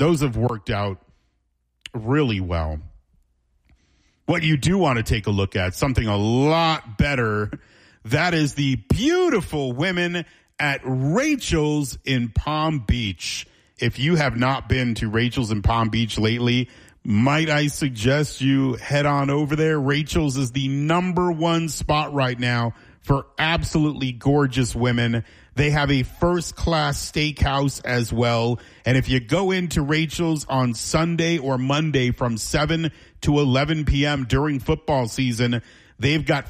Those have worked out really well. What you do want to take a look at, something a lot better, that is the beautiful women at Rachel's in Palm Beach. If you have not been to Rachel's in Palm Beach lately, might I suggest you head on over there? Rachel's is the #1 spot right now for absolutely gorgeous women. They have a first-class steakhouse as well. And if you go into Rachel's on Sunday or Monday from 7 to 11 p.m. during football season, they've got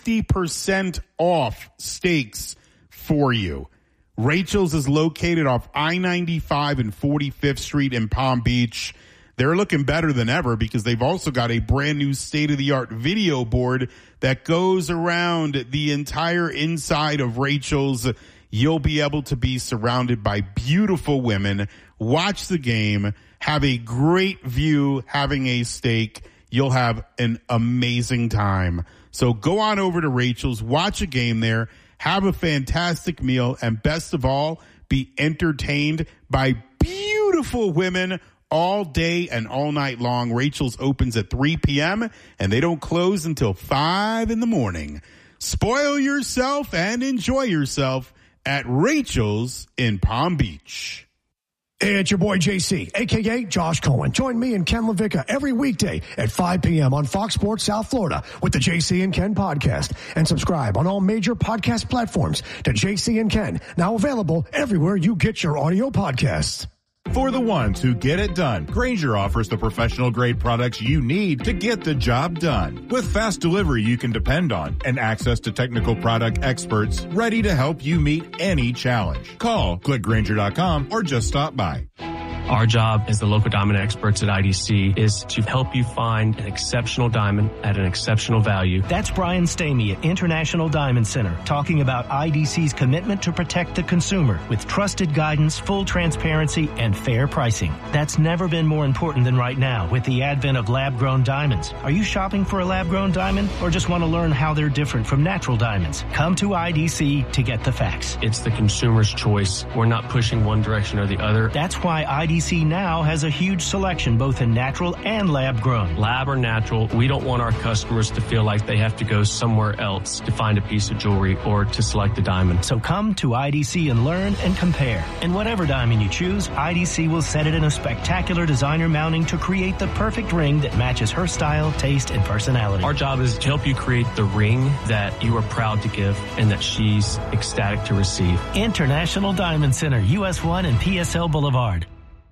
50% off steaks for you. Rachel's is located off I-95 and 45th Street in Palm Beach. They're looking better than ever because they've also got a brand new state-of-the-art video board that goes around the entire inside of Rachel's. You'll be able to be surrounded by beautiful women, watch the game, have a great view, having a steak. You'll have an amazing time. So go on over to Rachel's, watch a game there, have a fantastic meal, and best of all, be entertained by beautiful women all day and all night long. Rachel's opens at 3 p.m. and they don't close until 5 in the morning. Spoil yourself and enjoy yourself at Rachel's in Palm Beach. It's your boy JC, a.k.a. Josh Cohen. Join me and Ken LaVicka every weekday at 5 p.m. on Fox Sports South Florida with the JC and Ken podcast. And subscribe on all major podcast platforms to JC and Ken, now available everywhere you get your audio podcasts. For the ones who get it done, Grainger offers the professional-grade products you need to get the job done. With fast delivery you can depend on and access to technical product experts ready to help you meet any challenge. Call, click Grainger.com, or just stop by. Our job as the local diamond experts at IDC is to help you find an exceptional diamond at an exceptional value. That's Brian Stamey at International Diamond Center talking about IDC's commitment to protect the consumer with trusted guidance, full transparency, and fair pricing. That's never been more important than right now with the advent of lab-grown diamonds. Are you shopping for a lab-grown diamond or just want to learn how they're different from natural diamonds? Come to IDC to get the facts. It's the consumer's choice. We're not pushing one direction or the other. That's why IDC now has a huge selection both in natural and lab-grown. Lab or natural, we don't want our customers to feel like they have to go somewhere else to find a piece of jewelry or to select a diamond. So come to IDC and learn and compare. And whatever diamond you choose, IDC will set it in a spectacular designer mounting to create the perfect ring that matches her style, taste, and personality. Our job is to help you create the ring that you are proud to give and that she's ecstatic to receive. International Diamond Center, US 1 and PSL Boulevard.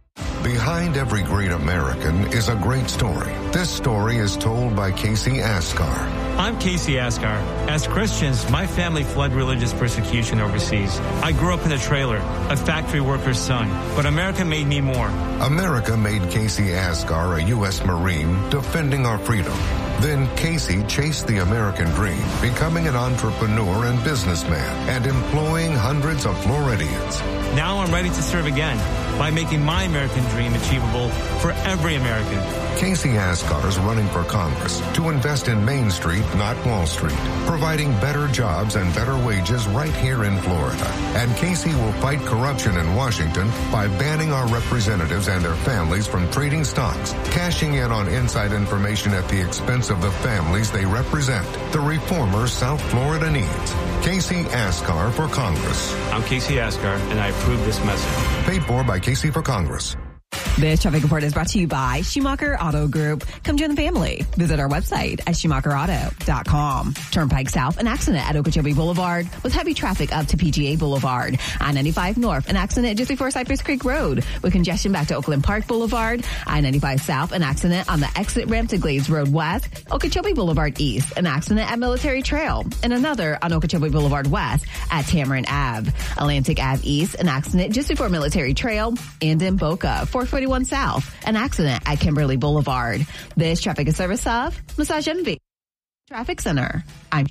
Behind every great American is a great story. This story is told by Casey Askar. I'm Casey Askar. As Christians, my family fled religious persecution overseas. I grew up in a trailer, a factory worker's son, but America made me more. America made Casey Askar a U.S. Marine defending our freedom. Then Casey chased the American dream, becoming an entrepreneur and businessman and employing hundreds of Floridians. Now I'm ready to serve again by making my American dream achievable for every American. Casey Askar is running for Congress to invest in Main Street, not Wall Street, providing better jobs and better wages right here in Florida. And Casey will fight corruption in Washington by banning our representatives and their families from trading stocks, cashing in on inside information at the expense of the families they represent. The reformers South Florida needs. Casey Askar for Congress. I'm Casey Askar, and I approve this message. Paid for by Casey for Congress. This traffic report is brought to you by Schumacher Auto Group. Come join the family. Visit our website at SchumacherAuto.com. Turnpike South, an accident at Okeechobee Boulevard with heavy traffic up to PGA Boulevard. I-95 North, an accident just before Cypress Creek Road with congestion back to Oakland Park Boulevard. I-95 South, an accident on the exit ramp to Glades Road West. Okeechobee Boulevard East, an accident at Military Trail. And another on Okeechobee Boulevard West at Tamarind Ave. Atlantic Ave East, an accident just before Military Trail. And in Boca, 441 South, an accident at Kimberly Boulevard. This traffic is service of Massage Envy Traffic Center.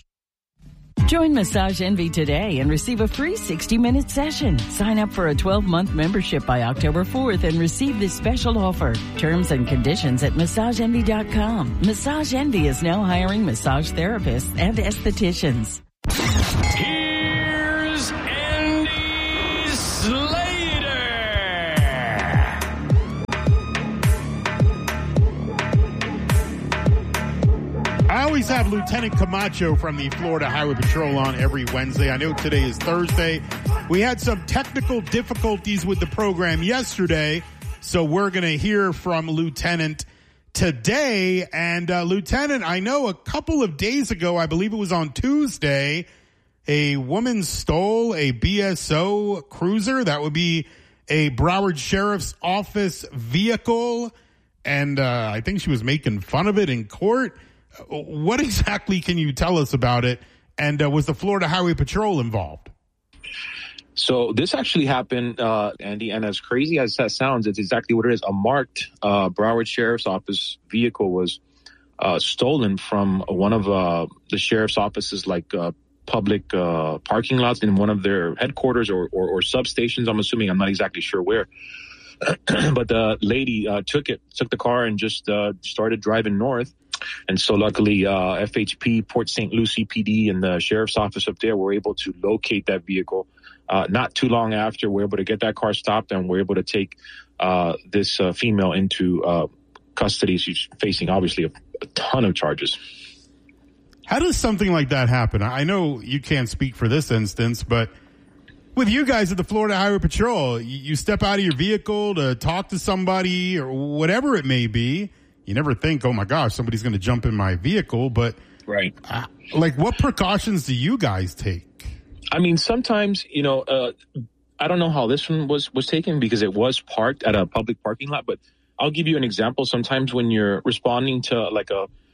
Join Massage Envy today and receive a free 60-minute session. Sign up for a 12-month membership by October 4th and receive this special offer. Terms and conditions at MassageEnvy.com. Massage Envy is now hiring massage therapists and estheticians. Here's Andy Slater. always have Lieutenant Camacho from the Florida Highway Patrol on every Wednesday. I know today is Thursday. We had some technical difficulties with the program yesterday, so we're going to hear from Lieutenant today. And Lieutenant, I know a couple of days ago, I believe it was on Tuesday, a woman stole a BSO cruiser. That would be a Broward Sheriff's Office vehicle. And I think she was making fun of it in court. What exactly can you tell us about it? And was the Florida Highway Patrol involved? So this actually happened, Andy, and as crazy as that sounds, it's exactly what it is. A marked Broward Sheriff's Office vehicle was stolen from one of the sheriff's offices, like public parking lots in one of their headquarters or substations. I'm assuming, I'm not exactly sure where. But the lady took the car and just started driving north. And so luckily, FHP, Port St. Lucie PD, and the sheriff's office up there were able to locate that vehicle. Not too long after, we're able to get that car stopped, and we're able to take this female into custody. She's facing, obviously, a ton of charges. How does something like that happen? I know you can't speak for this instance, but with you guys at the Florida Highway Patrol, you step out of your vehicle to talk to somebody or whatever it may be. You never think, oh, my gosh, somebody's going to jump in my vehicle. But right, what precautions do you guys take? I mean, sometimes, I don't know how this one was taken because it was parked at a public parking lot. But I'll give you an example. Sometimes when you're responding to like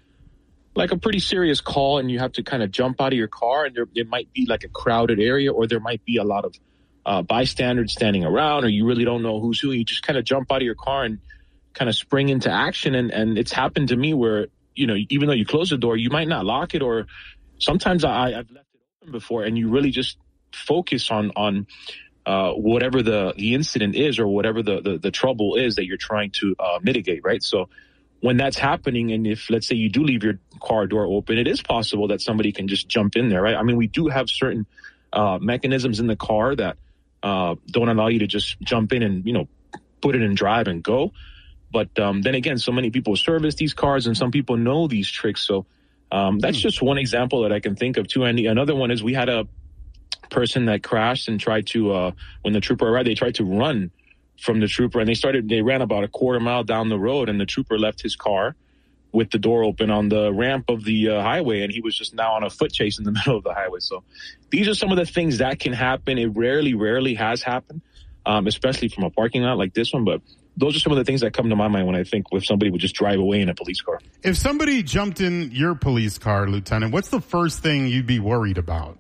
a pretty serious call and you have to kind of jump out of your car, and there might be like a crowded area, or there might be a lot of bystanders standing around, or you really don't know who's who. You just kind of jump out of your car and kind of spring into action. And it's happened to me where, even though you close the door, you might not lock it, or sometimes I've left it open before, and you really just focus on whatever the incident is, or whatever the trouble is that you're trying to mitigate, right? So when that's happening, and if, let's say, you do leave your car door open, it is possible that somebody can just jump in there, right? I mean, we do have certain mechanisms in the car that don't allow you to just jump in and, put it in drive and go. But then again, so many people service these cars, and some people know these tricks. So that's just one example that I can think of too. And another one is we had a person that crashed and tried to, when the trooper arrived, they tried to run from the trooper, and they ran about a quarter mile down the road, and the trooper left his car with the door open on the ramp of the highway, and he was just now on a foot chase in the middle of the highway. So these are some of the things that can happen. It rarely has happened, especially from a parking lot like this one, but those are some of the things that come to my mind when I think if somebody would just drive away in a police car. If somebody jumped in your police car, Lieutenant, what's the first thing you'd be worried about?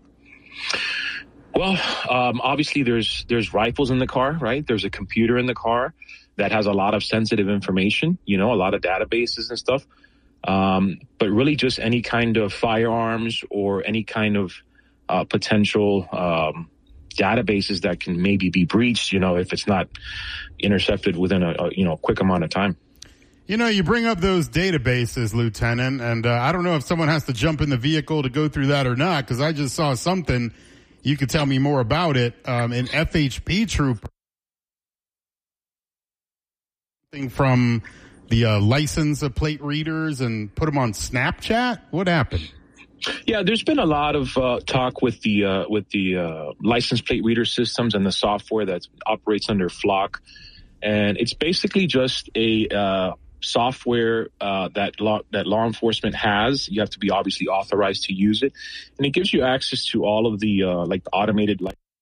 Well, obviously there's rifles in the car, right? There's a computer in the car that has a lot of sensitive information, a lot of databases and stuff. But really just any kind of firearms or any kind of potential databases that can maybe be breached, if it's not intercepted within a quick amount of time. You bring up those databases, Lieutenant, and I don't know if someone has to jump in the vehicle to go through that or not, because I just saw something. You could tell me more about it. An FHP trooper from the license plate readers and put them on Snapchat. What happened? Yeah, there's been a lot of talk with the license plate reader systems and the software that operates under Flock, and it's basically just a software that law enforcement has. You have to be obviously authorized to use it, and it gives you access to all of the like automated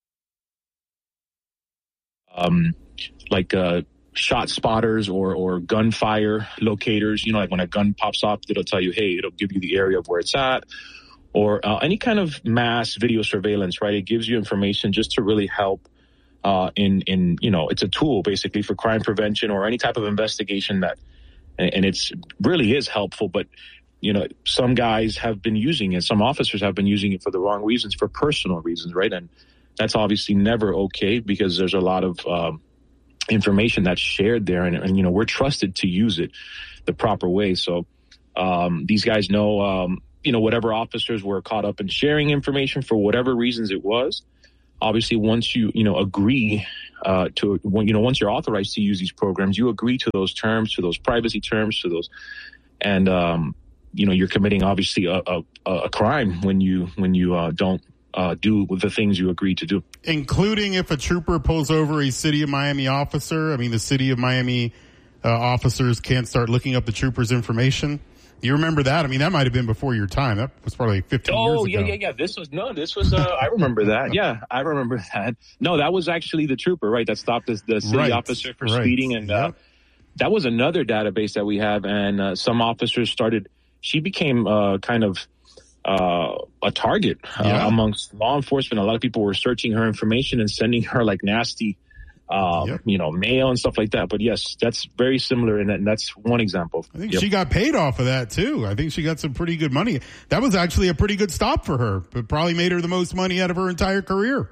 shot spotters or gunfire locators. Like when a gun pops up, it'll tell you, hey, it'll give you the area of where it's at, or any kind of mass video surveillance, right? It gives you information just to really help in it's a tool basically for crime prevention or any type of investigation and it's really is helpful. But some guys have been using it, some officers have been using it for the wrong reasons, for personal reasons, right? And that's obviously never okay, because there's a lot of information that's shared there, and we're trusted to use it the proper way. So these guys know whatever officers were caught up in sharing information for whatever reasons it was. Obviously, once you agree once you're authorized to use these programs, you agree to those terms, to those privacy terms, to those, and you're committing obviously a crime when you don't do the things you agreed to do. Including if a trooper pulls over a City of Miami officer. I mean, the City of Miami officers can't start looking up the trooper's information. You remember that? I mean, that might have been before your time. That was probably like 15 years ago. Oh, yeah. This was, I remember that. Yeah, I remember that. No, that was actually the trooper, right, that stopped the city officer for speeding. And that was another database that we have. And some officers she became kind of a target amongst law enforcement. A lot of people were searching her information and sending her like nasty mail and stuff like that. But yes, that's very similar, and that's one example. I think she got paid off of that too. I think she got some pretty good money. That was actually a pretty good stop for her. It probably made her the most money out of her entire career.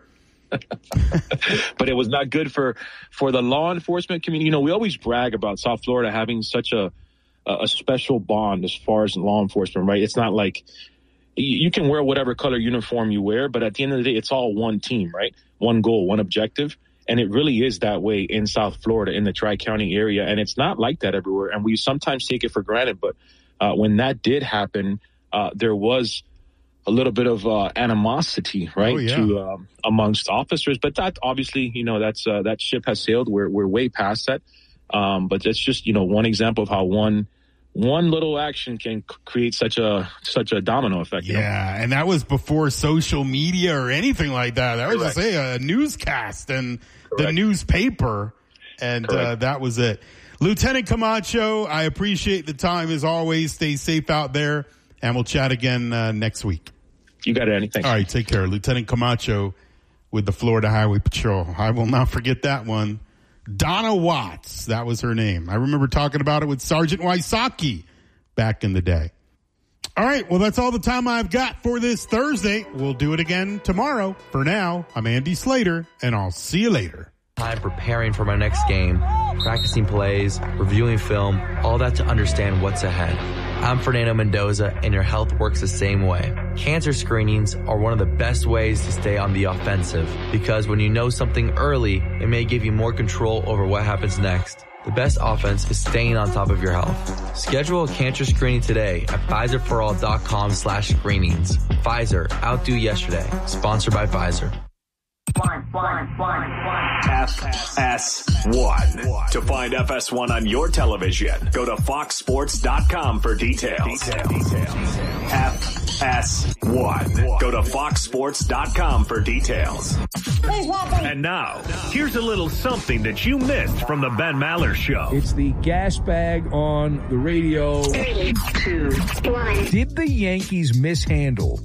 But it was not good for the law enforcement community. We always brag about South Florida having such a special bond as far as law enforcement, right? It's not like you can wear whatever color uniform you wear, but at the end of the day, it's all one team, right? One goal, one objective. And it really is that way in South Florida, in the Tri-County area. And it's not like that everywhere. And we sometimes take it for granted. But when that did happen, there was a little bit of animosity, right, to amongst officers. But that obviously, that's that ship has sailed. We're way past that. But that's just, one example of how one little action can create such a domino effect. And that was before social media or anything like that. That was just a newscast and the newspaper, and that was it. Lieutenant Camacho, I appreciate the time as always. Stay safe out there, and we'll chat again next week. You got it, Andy. Thanks. All right, take care. Lieutenant Camacho with the Florida Highway Patrol. I will not forget that one. Donna Watts, that was her name. I remember talking about it with Sergeant Wysocki back in the day. All right, well, that's all the time I've got for this Thursday. We'll do it again tomorrow. For now, I'm Andy Slater, and I'll see you later. I'm preparing for my next game, practicing plays, reviewing film, all that to understand what's ahead. I'm Fernando Mendoza, and your health works the same way. Cancer screenings are one of the best ways to stay on the offensive, because when you know something early, it may give you more control over what happens next. The best offense is staying on top of your health. Schedule a cancer screening today at PfizerForAll.com/screenings. Pfizer, outdo yesterday. Sponsored by Pfizer. FS1. To find FS1 on your television, go to FoxSports.com for details. FS1. Go to FoxSports.com for details. And now, here's a little something that you missed from the Ben Maller Show. It's the gas bag on the radio. 3, 2, 1. Did the Yankees mishandle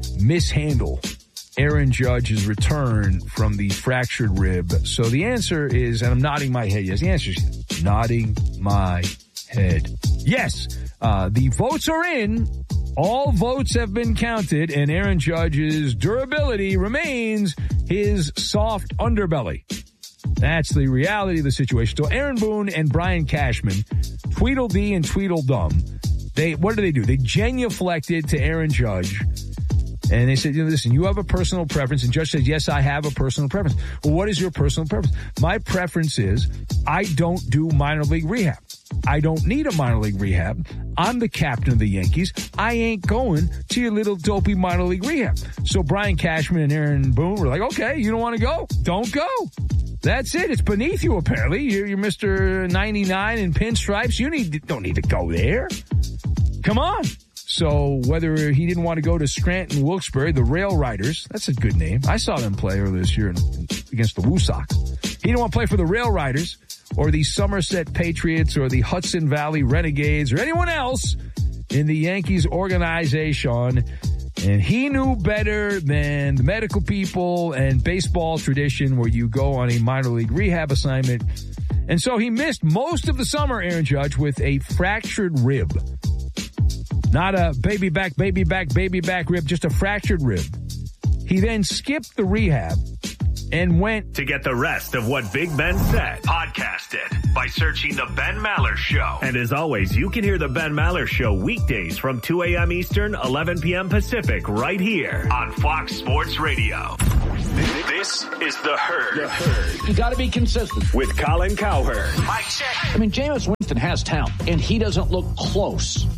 Aaron Judge's return from the fractured rib? So the answer is, and I'm nodding my head, yes, the answer is nodding my head. Yes, the votes are in. All votes have been counted, and Aaron Judge's durability remains his soft underbelly. That's the reality of the situation. So Aaron Boone and Brian Cashman, Tweedledee and Tweedledum, what do? They genuflected to Aaron Judge. And they said, listen, you have a personal preference. And Judge says, yes, I have a personal preference. Well, what is your personal preference? My preference is I don't do minor league rehab. I don't need a minor league rehab. I'm the captain of the Yankees. I ain't going to your little dopey minor league rehab. So Brian Cashman and Aaron Boone were like, okay, you don't want to go? Don't go. That's it. It's beneath you, apparently. You're Mr. 99 in pinstripes. You don't need to go there. Come on. So whether he didn't want to go to Scranton Wilkes-Barre, the Rail Riders, that's a good name. I saw them play earlier this year against the Woo Sox. He didn't want to play for the Rail Riders or the Somerset Patriots or the Hudson Valley Renegades or anyone else in the Yankees organization. And he knew better than the medical people and baseball tradition where you go on a minor league rehab assignment. And so he missed most of the summer, Aaron Judge, with a fractured rib. Not a baby back rib, just a fractured rib. He then skipped the rehab and went... To get the rest of what Big Ben said, podcast it by searching The Ben Maller Show. And as always, you can hear The Ben Maller Show weekdays from 2 a.m. Eastern, 11 p.m. Pacific, right here on Fox Sports Radio. This is The Herd. You got to be consistent. With Colin Cowherd. Mike check. I mean, Jameis Winston has talent, and he doesn't look close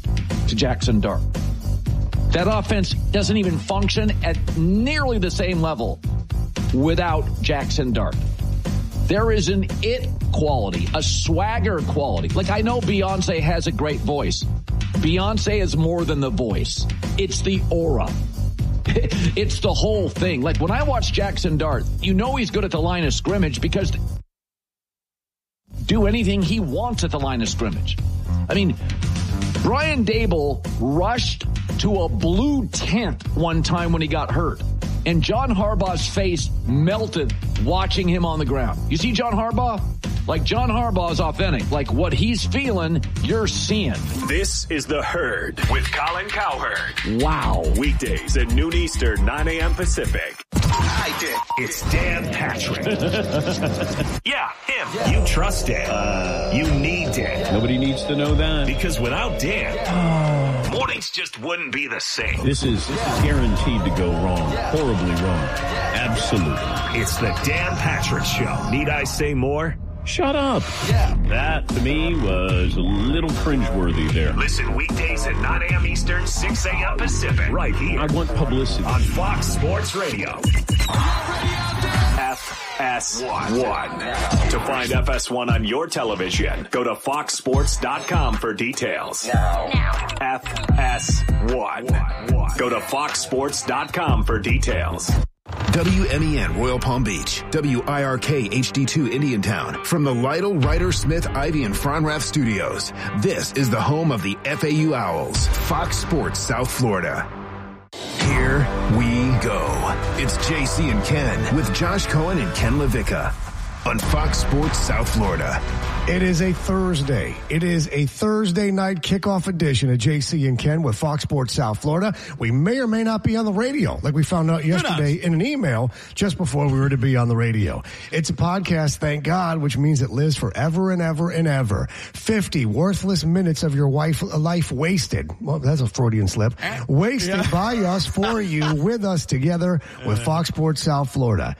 to Jackson Dart. That offense doesn't even function at nearly the same level without Jackson Dart. There is an it quality, a swagger quality. Like, I know Beyonce has a great voice. Beyonce is more than the voice. It's the aura. It's the whole thing. Like, when I watch Jackson Dart, you know he's good at the line of scrimmage because do anything he wants at the line of scrimmage. I mean, Brian Dable rushed to a blue tent one time when he got hurt. And John Harbaugh's face melted watching him on the ground. You see John Harbaugh? Like, John Harbaugh is authentic. Like, what he's feeling, you're seeing. This is The Herd with Colin Cowherd. Wow. Weekdays at noon Eastern, 9 a.m. Pacific. I did. It's Dan Patrick. Yeah, him. Yeah. You trust Dan. You need Dan. Nobody needs to know that. Because without Dan, mornings just wouldn't be the same. This is guaranteed to go wrong. Horribly wrong. Absolutely. It's the Dan Patrick Show. Need I say more? Shut up. Yeah. That, to me, was a little cringeworthy there. Listen weekdays at 9 a.m. Eastern, 6 a.m. Pacific. Right here. I want publicity. On Fox Sports Radio. FS1. To find FS1 on your television, go to foxsports.com for details. Now. FS1. Go to foxsports.com for details. WMEN Royal Palm Beach, WIRK HD2 Indiantown, from the Lytle, Ryder, Smith, Ivy, and Fronrath Studios. This is the home of the FAU Owls, Fox Sports South Florida. Here we go. It's JC and Ken with Josh Cohen and Ken LaVicka on Fox Sports South Florida. It is a Thursday. It is a Thursday night kickoff edition of JC and Ken with Fox Sports South Florida. We may or may not be on the radio, like we found out yesterday in an email just before we were to be on the radio. It's a podcast, thank God, which means it lives forever and ever and ever. 50 worthless minutes of your life wasted. Well, that's a Freudian slip. Wasted by us, for you, with us together with Fox Sports South Florida.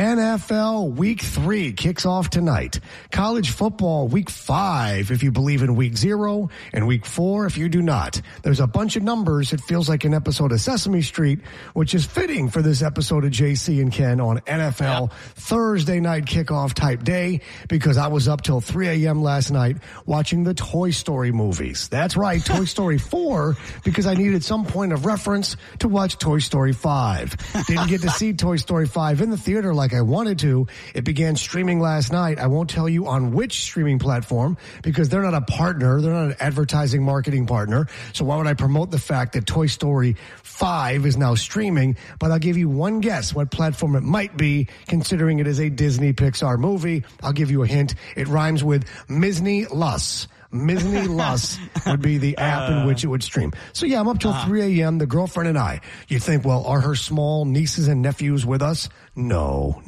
NFL Week 3 kicks off tonight. College football Week 5 if you believe in Week 0, and Week 4 if you do not. There's a bunch of numbers. It feels like an episode of Sesame Street, which is fitting for this episode of JC and Ken on NFL Thursday night kickoff type day, because I was up till 3 a.m. last night watching the Toy Story movies. That's right, Toy Story 4, because I needed some point of reference to watch Toy Story 5. Didn't get to see Toy Story 5 in the theater like I wanted to. It began streaming last night. I won't tell you on which streaming platform because they're not a partner. They're not an advertising marketing partner. So why would I promote the fact that Toy Story 5 is now streaming? But I'll give you one guess what platform it might be, considering it is a Disney Pixar movie. I'll give you a hint. It rhymes with Misney Lus. Misney Lus would be the app in which it would stream. So yeah, I'm up till 3 a.m. The girlfriend and I. You think, well, are her small nieces and nephews with us? No.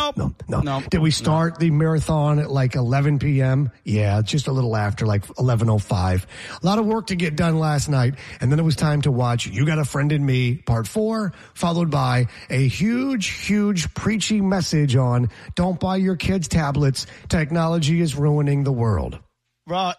Did we start the marathon at like 11 p.m.? Yeah, just a little after, like 11:05. A lot of work to get done last night. And then it was time to watch You Got a Friend in Me, Part 4, followed by a huge preachy message on don't buy your kids tablets. Technology is ruining the world. Bro,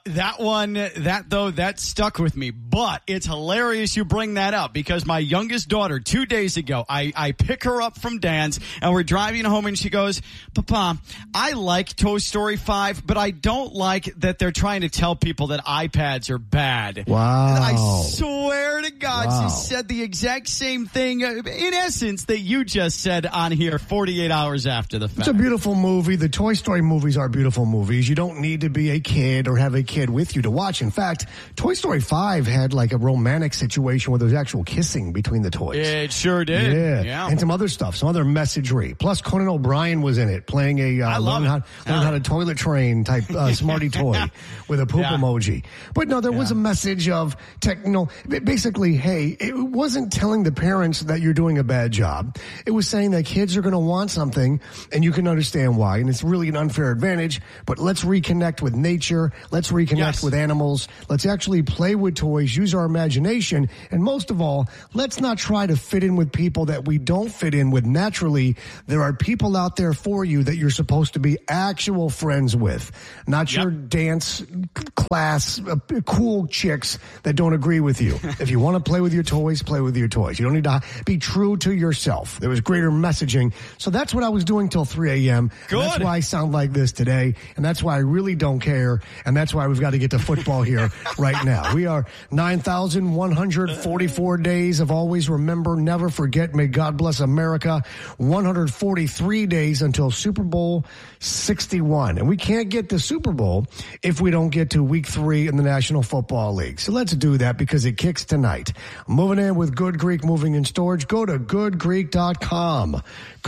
that stuck with me. But it's hilarious you bring that up because my youngest daughter, 2 days ago, I pick her up from dance and we're driving home and she goes, Papa, I like Toy Story 5, but I don't like that they're trying to tell people that iPads are bad. Wow. I swear to God, she said the exact same thing, in essence, that you just said on here 48 hours after the fact. It's a beautiful movie. The Toy Story movies are beautiful movies. You don't need to be a kid or have a kid with you to watch. In fact, Toy Story 5 had like a romantic situation where there was actual kissing between the toys. It sure did. Yeah. And some other stuff, some other messagery. Plus, Conan O'Brien was in it playing a learn how to toilet train type smarty toy with a poop emoji. But no, there was a message of basically, hey, it wasn't telling the parents that you're doing a bad job. It was saying that kids are going to want something and you can understand why. And it's really an unfair advantage, but let's reconnect with nature. Let's reconnect with animals. Let's actually play with toys, use our imagination, and most of all, let's not try to fit in with people that we don't fit in with naturally. There are people out there for you that you're supposed to be actual friends with, not your dance class cool chicks that don't agree with you. If you want to play with your toys, play with your toys. You don't need to be true to yourself. There was greater messaging. So that's what I was doing till 3 a.m. Good. That's why I sound like this today. And that's why I really don't care. And that's why we've got to get to football here right now. We are 9,144 days of always remember, never forget, may God bless America. 143 days until Super Bowl 61. And we can't get to Super Bowl if we don't get to week 3 in the National Football League. So let's do that because it kicks tonight. Moving in with Good Greek Moving and Storage. Go to goodgreek.com.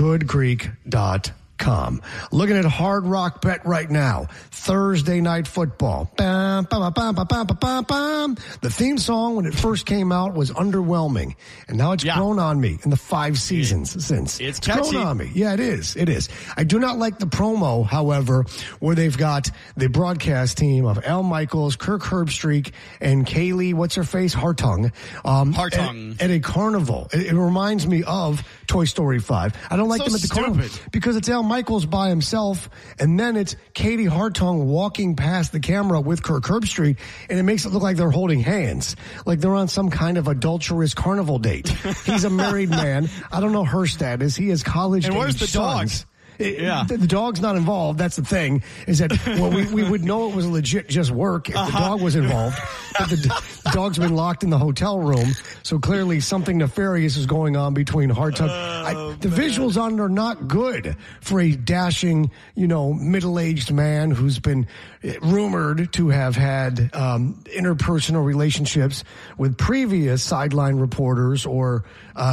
Goodgreek.com. Looking at Hard Rock Bet right now. Thursday night football. Bam, bam, bam, bam, bam, bam, bam. The theme song when it first came out was underwhelming. And now it's grown on me in the 5 seasons since. It's grown on me. Yeah, it is. It is. I do not like the promo, however, where they've got the broadcast team of Al Michaels, Kirk Herbstreit, and Kaylee, what's her face? Hartung. At a carnival. It reminds me of Toy Story 5. I don't like them at the carnival because it's Al Michaels by himself, and then it's Katie Hartung walking past the camera with Kirk Herbstreit, and it makes it look like they're holding hands, like they're on some kind of adulterous carnival date. He's a married man. I don't know her status. He has college. And where's the dogs? The dog's not involved. That's the thing, is that, well, we would know it was legit just work if the dog was involved. But the dog's been locked in the hotel room, so clearly something nefarious is going on between Hartung. The visuals on it are not good for a dashing, middle-aged man who's been rumored to have had interpersonal relationships with previous sideline reporters or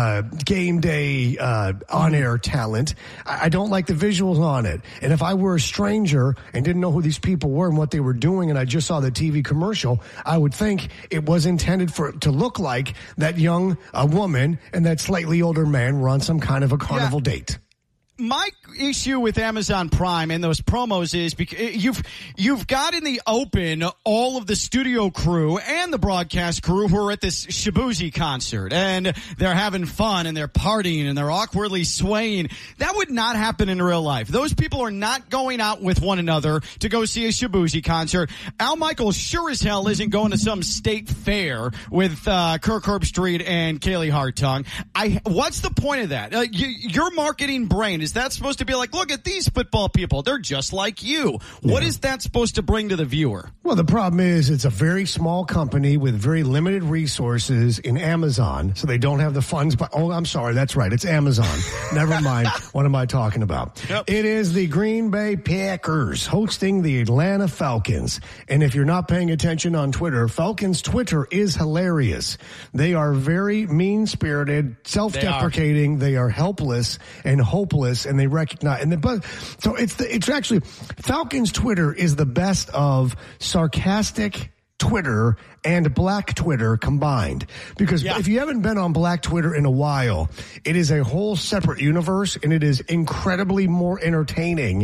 game day on-air talent. I don't like the visuals on it. And if I were a stranger and didn't know who these people were and what they were doing, and I just saw the TV commercial, I would think it was intended for it to look like that young woman and that slightly older man were on some kind of a carnival date. My issue with Amazon Prime and those promos is because you've got in the open all of the studio crew and the broadcast crew who are at this Shabuzi concert, and they're having fun and they're partying and they're awkwardly swaying. That would not happen in real life. Those people are not going out with one another to go see a Shabuzi concert. Al Michaels sure as hell isn't going to some state fair with Kirk Herbstreit and Kaylee Hartung. What's the point of that? Your marketing brain, is that supposed to be like, look at these football people, they're just like you? What is that supposed to bring to the viewer? Well, the problem is it's a very small company with very limited resources in Amazon, so they don't have the funds. But I'm sorry, that's right, it's Amazon. Never mind. What am I talking about? It is the Green Bay Packers hosting the Atlanta Falcons. And if you're not paying attention on Twitter, Falcons Twitter is hilarious. They are very mean-spirited, self-deprecating. They are helpless and hopeless, and they recognize. So it's actually, Falcons Twitter is the best of sarcastic Twitter and Black Twitter combined. Because if you haven't been on Black Twitter in a while, it is a whole separate universe, and it is incredibly more entertaining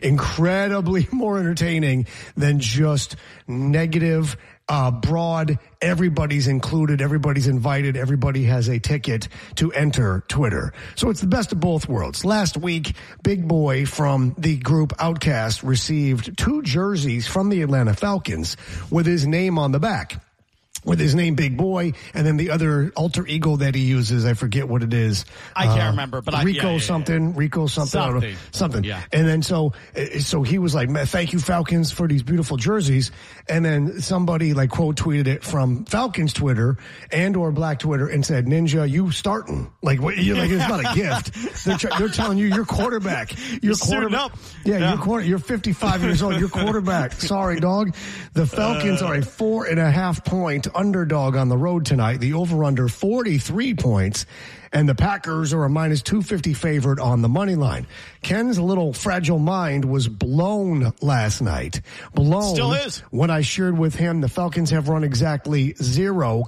than just negative, broad, everybody's included, everybody's invited, everybody has a ticket to enter Twitter. So it's the best of both worlds. Last week, Big Boy from the group Outkast received 2 jerseys from the Atlanta Falcons with his name on the back. With his name Big Boy, and then the other alter ego that he uses, I forget what it is. I can't remember, but Rico something. I don't know, something. Yeah. And then so he was like, "Thank you, Falcons, for these beautiful jerseys." And then somebody like quote tweeted it from Falcons Twitter and or Black Twitter and said, "Ninja, you starting like what? You're like it's not a gift. They're telling you you're quarterback. You're quarterback. You're 55 years old. You're quarterback. Sorry, dog." The Falcons are a 4.5 point underdog on the road tonight. The over-under 43 points. And the Packers are a minus 250 favorite on the money line. Ken's little fragile mind was blown last night. Blown. Still is. When I shared with him, the Falcons have run exactly 0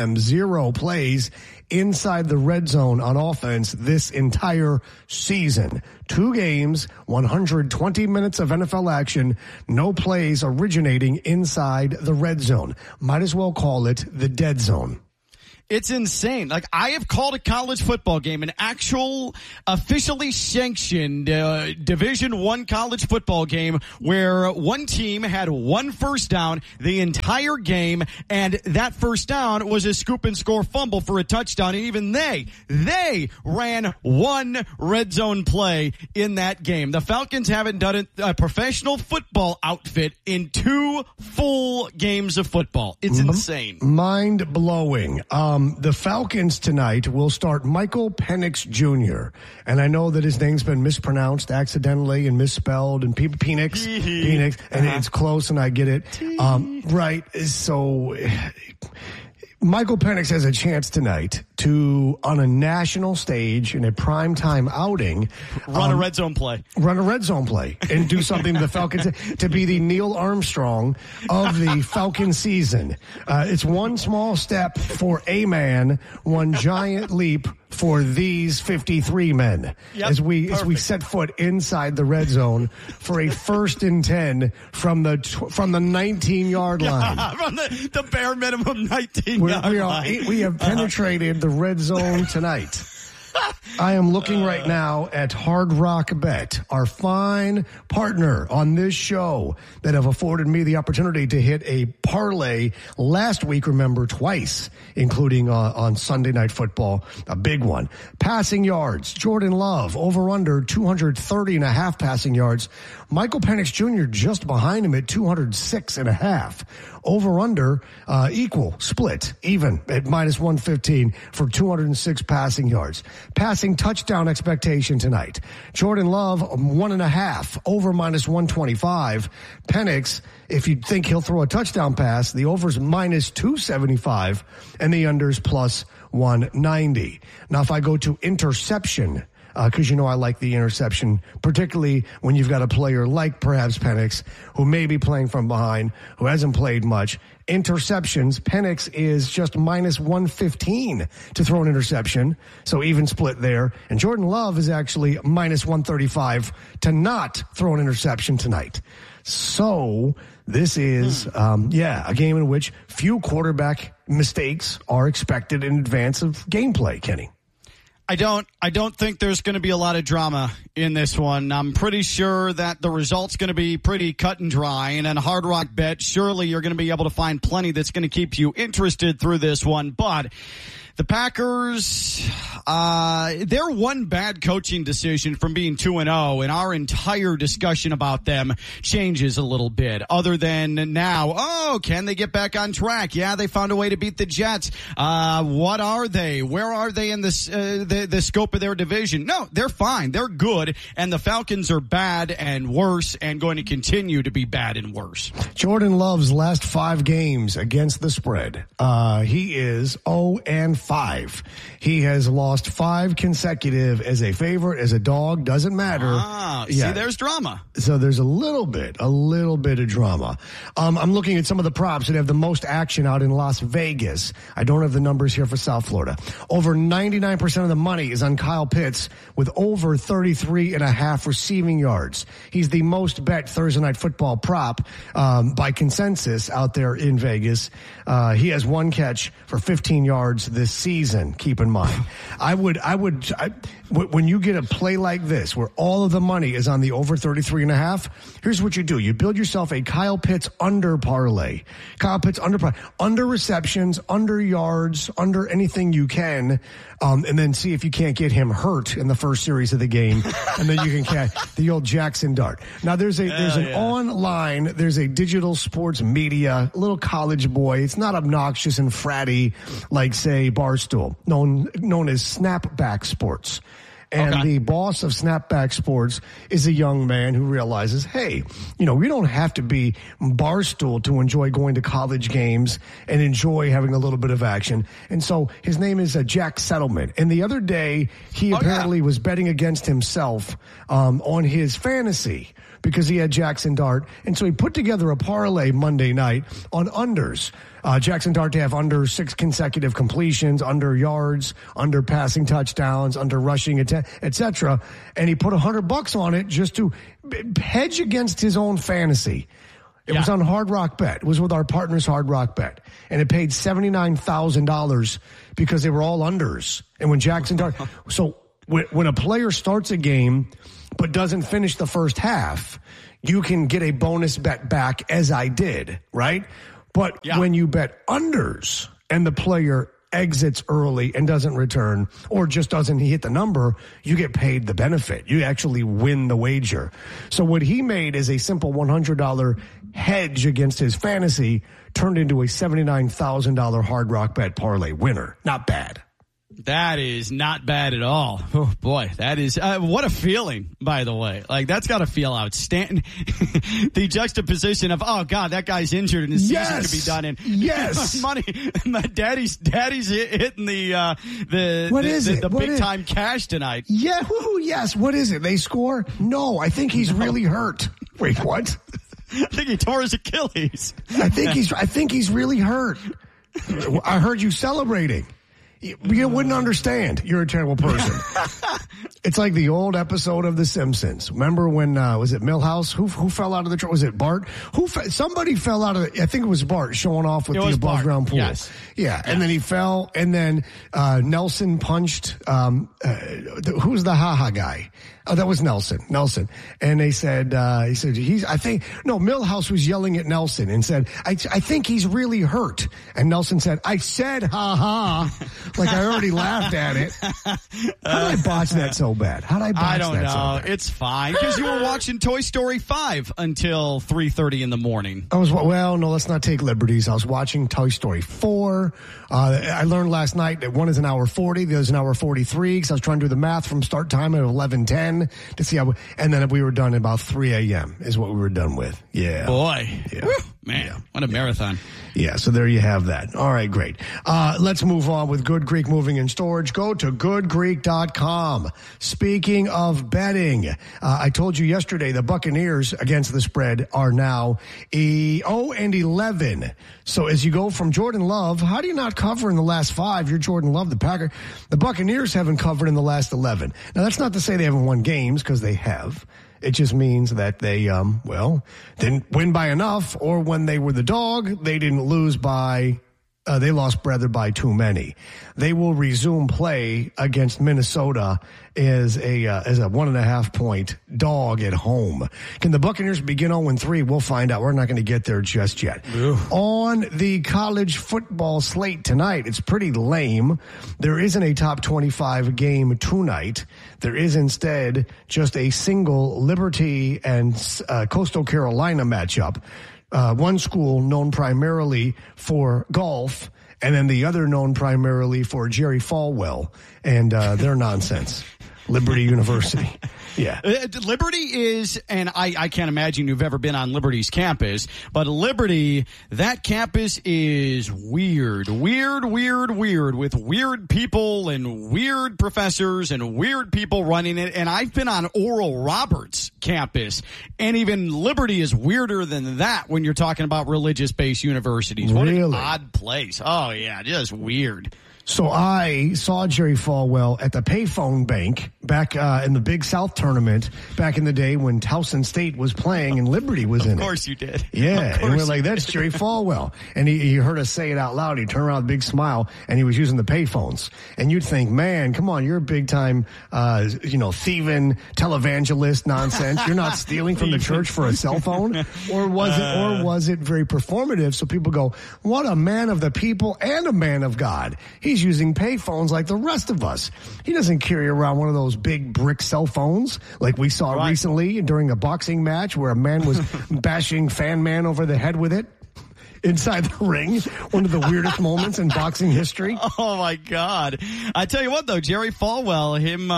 plays inside the red zone on offense this entire season. 2 games, 120 minutes of NFL action, no plays originating inside the red zone. Might as well call it the dead zone. It's insane. Like, I have called a college football game, an actual officially sanctioned Division I college football game where one team had 1 first down the entire game, and that first down was a scoop and score fumble for a touchdown. And even they ran 1 red zone play in that game. The Falcons haven't done a professional football outfit in 2 full games of football. It's insane. Mind blowing. The Falcons tonight will start Michael Penix Jr. And I know that his name's been mispronounced accidentally and misspelled and Penix, and it's close and I get it. Right. So Michael Penix has a chance tonight to, on a national stage in a primetime outing, run a red zone play and do something to the Falcons to be the Neil Armstrong of the Falcon season. It's one small step for a man, one giant leap for these 53 men. Yep, as we set foot inside the red zone for a 1st and 10 from the 19-yard line. From the bare minimum 19-yard line. We have penetrated the red zone tonight. I am looking right now at Hard Rock Bet, our fine partner on this show that have afforded me the opportunity to hit a parlay last week, remember, twice, including on Sunday Night Football, a big one. Passing yards, Jordan Love, over under 230.5 passing yards. Michael Penix Jr. just behind him at 206.5. Over under equal, split, even at minus 115 for 206 passing yards. Passing touchdown expectation tonight. Jordan Love, 1.5, over minus 125. Penix, if you think he'll throw a touchdown pass, the over's minus 275 and the under's plus 190. Now, if I go to interception, because you know I like the interception, particularly when you've got a player like perhaps Penix, who may be playing from behind, who hasn't played much. Interceptions, Penix is just minus 115 to throw an interception, so even split there. And Jordan Love is actually minus 135 to not throw an interception tonight. So this is, a game in which few quarterback mistakes are expected in advance of gameplay, Kenny. I don't think there's going to be a lot of drama in this one. I'm pretty sure that the result's going to be pretty cut and dry. And on Hard Rock Bet, surely you're going to be able to find plenty that's going to keep you interested through this one. But the Packers, they're one bad coaching decision from being 2-0, and our entire discussion about them changes a little bit. Other than now, can they get back on track? Yeah, they found a way to beat the Jets. What are they? Where are they in this the scope of their division? No, they're fine. They're good, and the Falcons are bad and worse and going to continue to be bad and worse. Jordan Love's last 5 games against the spread, he is 0-5. He has lost 5 consecutive as a favorite, as a dog, doesn't matter. See, there's drama. So there's a little bit of drama. I'm looking at some of the props that have the most action out in Las Vegas. I don't have the numbers here for South Florida. Over 99% of the money is on Kyle Pitts with over 33.5 receiving yards. He's the most bet Thursday Night Football prop by consensus out there in Vegas. He has 1 catch for 15 yards this season. Keep in mind, when you get a play like this where all of the money is on the over 33.5, here's what you do. You build yourself a Kyle Pitts under parlay. Kyle Pitts under receptions, under yards, under anything you can, and then see if you can't get him hurt in the first series of the game, and then you can catch the old Jackson Dart. Now there's a digital sports media, little college boy. It's not obnoxious and fratty like say Barstool, known as Snapback Sports. And the boss of Snapback Sports is a young man who realizes, hey, we don't have to be Barstool to enjoy going to college games and enjoy having a little bit of action. And so his name is Jack Settlement. And the other day, he apparently was betting against himself on his fantasy because he had Jackson Dart. And so he put together a parlay Monday night on unders. Jackson Dart to have under 6 consecutive completions, under yards, under passing touchdowns, under rushing, etc. And he put $100 on it just to hedge against his own fantasy. It was on Hard Rock Bet. It was with our partners, Hard Rock Bet. And it paid $79,000 because they were all unders. And when Jackson Dart... So when a player starts a game but doesn't finish the first half, you can get a bonus bet back, as I did, right? But when you bet unders and the player exits early and doesn't return or just doesn't hit the number, you get paid the benefit. You actually win the wager. So what he made is a simple $100 hedge against his fantasy turned into a $79,000 Hard Rock Bet parlay winner. Not bad. That is not bad at all. Oh, boy, that is what a feeling, by the way. Like, that's got to feel outstanding. The juxtaposition of, oh, God, that guy's injured and his season could be done. And money, my daddy's hitting the big time cash tonight. Yeah, yes. What is it? They score? No, I think he's really hurt. Wait, what? I think he tore his Achilles. I think he's really hurt. I heard you celebrating. You wouldn't understand. You're a terrible person. It's like the old episode of The Simpsons. Remember when, was it Milhouse? Who fell out of the truck? Was it Bart? Somebody fell out of I think it was Bart showing off with the above ground pool. Yes. Yeah. And then he fell and then, Nelson punched, who's the haha guy? Oh, that was Nelson. And they said, Milhouse was yelling at Nelson and said, I think he's really hurt. And Nelson said, I said, ha ha. Like I already laughed at it. How did I botch that so bad? How did I botch that so bad? I don't know. It's fine. Because you were watching Toy Story 5 until 3:30 in the morning. No, let's not take liberties. I was watching Toy Story 4. I learned last night that one is an hour 40, the other is an hour 43, because I was trying to do the math from start time at 11:10 to see how, and then we were done at about 3 a.m. is what we were done with. Yeah. Boy. Yeah. Woo. Man, what a marathon. Yeah, so there you have that. All right, great. Let's move on with Good Greek Moving and Storage. Go to goodgreek.com. Speaking of betting, I told you yesterday the Buccaneers against the spread are now 0-11. So as you go from Jordan Love, how do you not cover in the last 5? You're Jordan Love, the Packer. The Buccaneers haven't covered in the last 11. Now, that's not to say they haven't won games, because they have. It just means that they, didn't win by enough, or when they were the dog, they didn't lose by, they lost rather by too many. They will resume play against Minnesota as a 1.5 point dog at home. Can the Buccaneers begin 0-3? We'll find out. We're not going to get there just yet. Ew. On the college football slate tonight, it's pretty lame. There isn't a top 25 game tonight. There is instead just a single Liberty and Coastal Carolina matchup. One school known primarily for golf, and then the other known primarily for Jerry Falwell and their nonsense. Liberty University. Yeah. Liberty is, and I can't imagine you've ever been on Liberty's campus, but Liberty, that campus is weird, with weird people and weird professors and weird people running it. And I've been on Oral Roberts campus, and even Liberty is weirder than that when you're talking about religious-based universities. What an odd place. Oh, yeah, just weird. So I saw Jerry Falwell at the Payphone Bank back in the Big South tournament back in the day when Towson State was playing and Liberty was in it. Of course you did. Yeah, and we're like, that's Jerry Falwell. And he heard us say it out loud. He turned around with a big smile, and he was using the payphones. And you'd think, man, come on, you're a big-time, thieving televangelist nonsense. You're not stealing from the church for a cell phone? Or was it very performative? So people go, what a man of the people and a man of God. He's using payphones like the rest of us. He doesn't carry around one of those big brick cell phones like we saw recently during a boxing match where a man was bashing Fan Man over the head with it. inside the ring. One of the weirdest moments in boxing history. Oh my God! I tell you what, though, Jerry Falwell,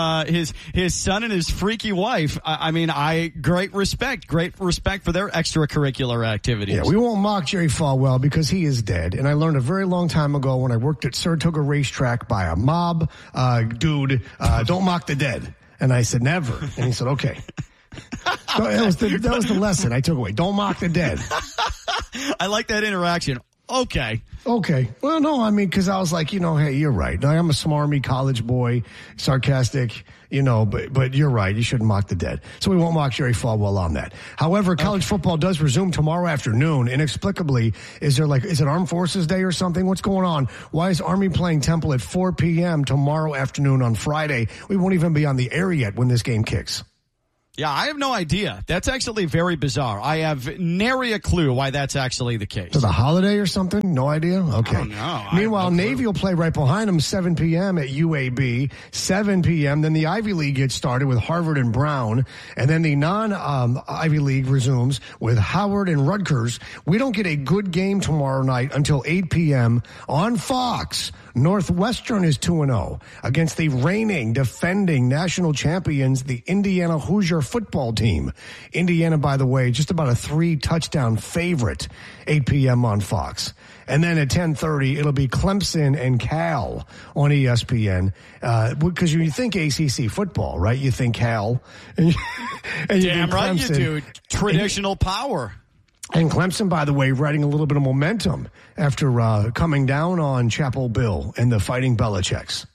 his son and his freaky wife. Great respect for their extracurricular activities. Yeah, we won't mock Jerry Falwell because he is dead. And I learned a very long time ago when I worked at Saratoga Racetrack by a mob dude, don't mock the dead. And I said, never. And he said, okay. So that was the lesson I took away. Don't mock the dead. I like that interaction. Okay. Well, no, because I was like, hey, you're right. I'm a smarmy college boy, sarcastic, but you're right. You shouldn't mock the dead. So we won't mock Jerry Falwell on that. However, college football does resume tomorrow afternoon. Inexplicably, is it Armed Forces Day or something? What's going on? Why is Army playing Temple at 4 p.m. tomorrow afternoon on Friday? We won't even be on the air yet when this game kicks. Yeah, I have no idea. That's actually very bizarre. I have nary a clue why that's actually the case. Is it a holiday or something? No idea? Okay. I don't know. Meanwhile, Navy will play right behind them, 7 p.m. at UAB. 7 p.m. Then the Ivy League gets started with Harvard and Brown. And then the non-Ivy League resumes with Howard and Rutgers. We don't get a good game tomorrow night until 8 p.m. on Fox. Northwestern is 2-0 against the reigning, defending national champions, the Indiana Hoosier football team. Indiana, by the way, just about a 3-touchdown favorite, 8 p.m. on Fox. And then at 10:30, it'll be Clemson and Cal on ESPN. Because you think ACC football, right? You think Cal. And you Damn think right Clemson. you do. Traditional power. And Clemson, by the way, riding a little bit of momentum after coming down on Chapel Bill and the Fighting Belichicks.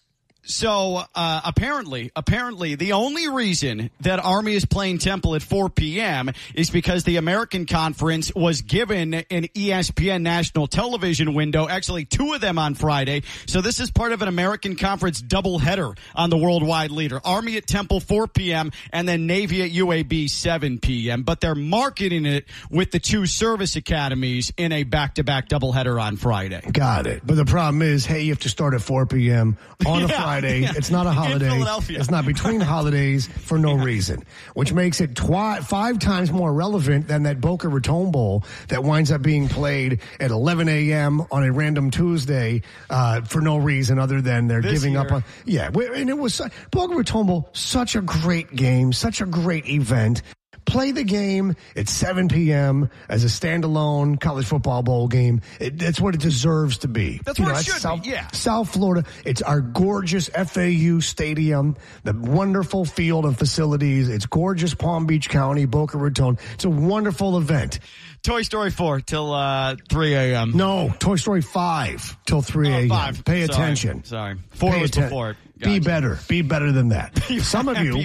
So apparently, the only reason that Army is playing Temple at 4 p.m. is because the American Conference was given an ESPN national television window, actually 2 of them on Friday. So this is part of an American Conference doubleheader on the worldwide leader. Army at Temple 4 p.m. and then Navy at UAB 7 p.m. But they're marketing it with the 2 service academies in a back-to-back doubleheader on Friday. Got it. But the problem is, hey, you have to start at 4 p.m. on a Friday. Yeah. It's not a holiday. It's not between holidays for no reason, which makes it 5 times more relevant than that Boca Raton Bowl that winds up being played at 11 a.m. on a random Tuesday for no reason other than they're giving up on. Yeah, and it was Boca Raton Bowl, such a great game, such a great event. Play the game at 7 p.m. as a standalone college football bowl game. That's what it deserves to be. That's what it should be, yeah. South Florida. It's our gorgeous FAU stadium, the wonderful field and facilities. It's gorgeous Palm Beach County, Boca Raton. It's a wonderful event. Toy Story 4 till 3 a.m. No, Toy Story 5 till 3 a.m. 5. Pay attention. Sorry. 4 was before. Gotcha. Be better. Be better than that. Some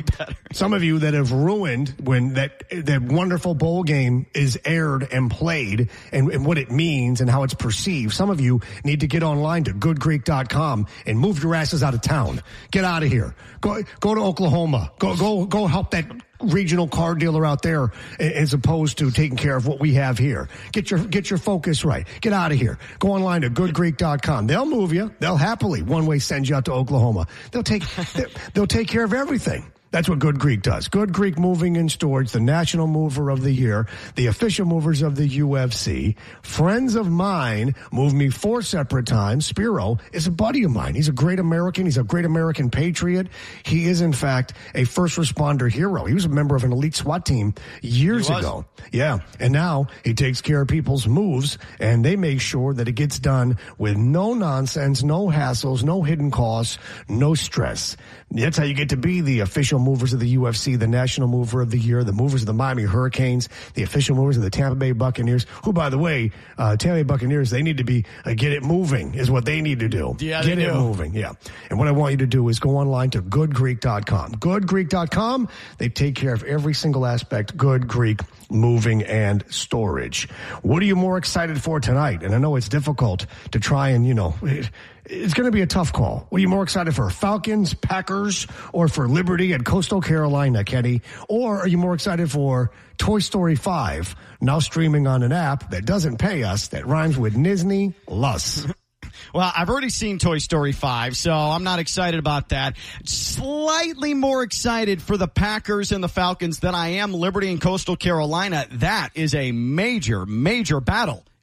of you that have ruined when that wonderful bowl game is aired and played and what it means and how it's perceived. Some of you need to get online to goodgreek.com and move your asses out of town. Get out of here. Go to Oklahoma. Go help that regional car dealer out there as opposed to taking care of what we have here. Get your focus right. Get out of here. Go online to goodgreek.com. They'll move you. They'll happily one way send you out to Oklahoma. They'll take care of everything. That's what Good Greek does. Good Greek Moving and Storage, the national mover of the year, the official movers of the UFC. Friends of mine moved me 4 separate times. Spiro is a buddy of mine. He's a great American. He's a great American patriot. He is, in fact, a first responder hero. He was a member of an elite SWAT team years ago. Yeah. And now he takes care of people's moves, and they make sure that it gets done with no nonsense, no hassles, no hidden costs, no stress. That's how you get to be the official movers of the UFC, the national mover of the year, the movers of the Miami Hurricanes, the official movers of the Tampa Bay Buccaneers, who, by the way, Tampa Bay Buccaneers, they need to be, get it moving is what they need to do. Yeah, get it moving, yeah. And what I want you to do is go online to goodgreek.com. Goodgreek.com, they take care of every single aspect, Good Greek Moving and Storage. What are you more excited for tonight? And I know it's difficult to try and, it's going to be a tough call. What are you more excited for, Falcons, Packers, or for Liberty at Coastal Carolina, Kenny? Or are you more excited for Toy Story 5, now streaming on an app that doesn't pay us, that rhymes with Disney Lus? Well, I've already seen Toy Story 5, so I'm not excited about that. Slightly more excited for the Packers and the Falcons than I am Liberty and Coastal Carolina. That is a major, major battle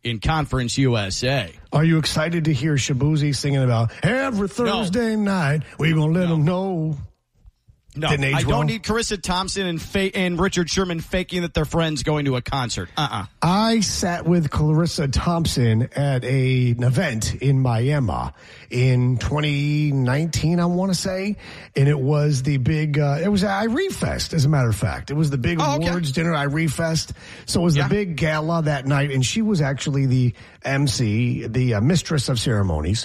in Conference USA. Are you excited to hear Shabuzi singing about every Thursday night we're going to let them know? No, I don't need Carissa Thompson and Richard Sherman faking that they're friends going to a concert. I sat with Clarissa Thompson at an event in Miami in 2019, I want to say, and it was the big, it was Irie Fest, as a matter of fact. It was the big awards dinner, Irie Fest. So it was the big gala that night, and she was actually the MC, the mistress of ceremonies.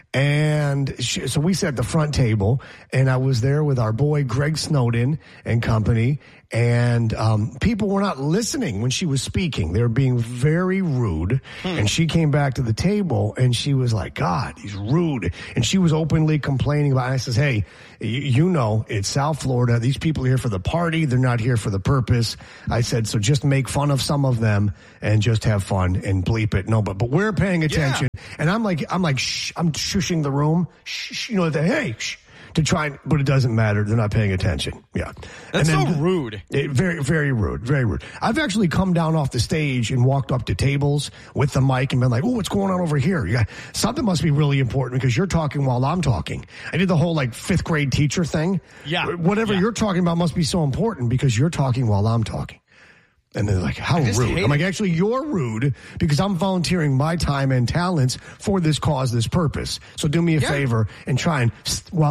And so we sat at the front table, and I was there with our boy Greg Snowden and company, and people were not listening when she was speaking. They were being very rude, and she came back to the table, and she was like, God, he's rude. And she was openly complaining about it. And I says, hey, you know, it's South Florida. These people are here for the party. They're not here for the purpose. I said, so just make fun of some of them and just have fun and bleep it. No, but we're paying attention. Yeah. And I'm like, shh, I'm shushing the room. Shh, you know, hey, shh. To try, but it doesn't matter. They're not paying attention. Yeah. That's so rude. Very, very rude. Very rude. I've actually come down off the stage and walked up to tables with the mic and been like, oh, what's going on over here? Something must be really important because you're talking while I'm talking. I did the whole like 5th grade teacher thing. Yeah. Whatever you're talking about must be so important because you're talking while I'm talking. And they're like, how rude. I'm like, actually, you're rude because I'm volunteering my time and talents for this cause, this purpose. So do me a favor and try and,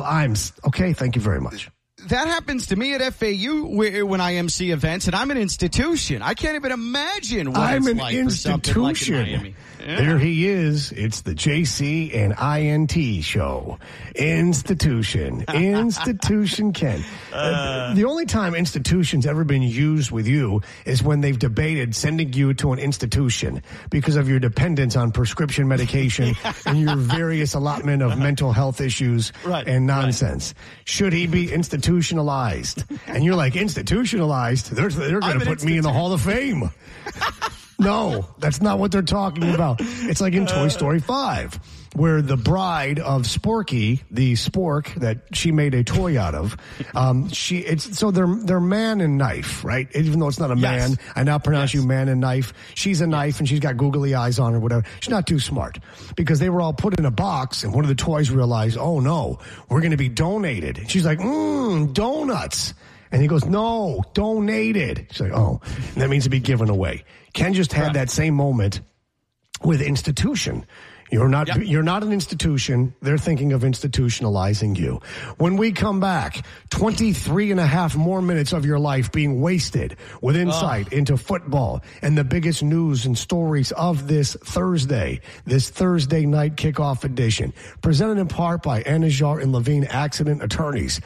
okay, thank you very much. That happens to me at FAU when I MC events, and I'm an institution. I can't even imagine what it's like for something like in Miami. Yeah. There he is. It's the JC and INT show. Institution Ken. The only time institution's ever been used with you is when they've debated sending you to an institution because of your dependence on prescription medication and your various allotment of mental health issues and nonsense. Should he be institutionalized? And you're like, institutionalized? They're going to put me in the Hall of Fame. No, that's not what they're talking about. It's like in Toy Story 5, where the bride of Sporky, the spork that she made a toy out of, they're man and knife, right? Even though it's not a man, I now pronounce you man and knife. She's a knife and she's got googly eyes on or whatever. She's not too smart because they were all put in a box and one of the toys realized, oh no, we're going to be donated. And she's like, donuts. And he goes, no, donated. She's like, oh, and that means to be given away. Ken just had that same moment with institution. You're not an institution. They're thinking of institutionalizing you. When we come back, 23 and a half more minutes of your life being wasted with insight into football and the biggest news and stories of this Thursday night kickoff edition. Presented in part by Anajar and Levine Accident Attorneys.